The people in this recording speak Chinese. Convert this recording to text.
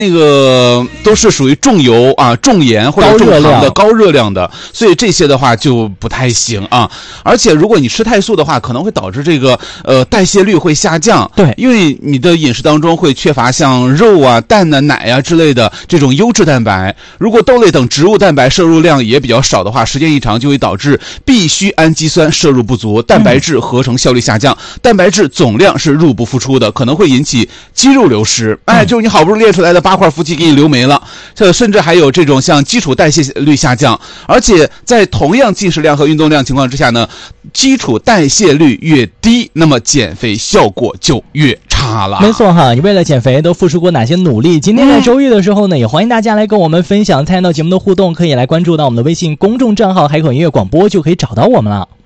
那个都是属于重油啊、重盐或者重糖的高热量的，所以这些的话就不太行啊。而且如果你吃太素的话，可能会导致这个代谢率会下降。 对， 因为你的饮食当中会缺乏像肉啊、蛋啊、奶啊之类的这种优质蛋白。如果豆类等植物蛋白摄入量也比较少的话，时间一长就会导致必需氨基酸摄入不足，蛋白质合成效率下降，蛋白质总量是入不敷出的，可能会引起肌肉流失。就是你好不容易练出来的8块腹肌给你流没了，甚至还有这种像基础代谢率下降。而且在同样进食量和运动量情况之下呢，基础代谢率越低，那么减肥效果就越差了。 没错哈，你为了减肥都付出过哪些努力？今天在周一的时候呢，也欢迎大家来跟我们分享。参与到节目的互动，可以来关注到我们的微信公众账号海口音乐广播，就可以找到我们了。